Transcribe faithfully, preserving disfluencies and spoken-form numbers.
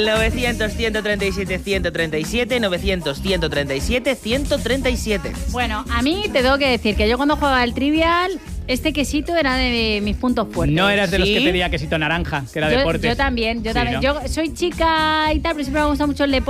novecientos, ciento treinta y siete, ciento treinta y siete, novecientos, ciento treinta y siete, ciento treinta y siete. Bueno, a mí te tengo que decir que yo cuando jugaba el Trivial, este quesito era de mis puntos fuertes. No eras de los ¿Sí? que pedía quesito naranja, que era Yo, deporte. yo también, yo Sí, también. ¿no? Yo soy chica y tal, pero siempre me ha gustado mucho el deporte.